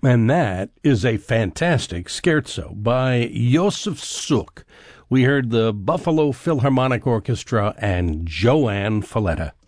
And that is a fantastic scherzo by Josef Suk. We heard the Buffalo Philharmonic Orchestra and Joanne Falletta.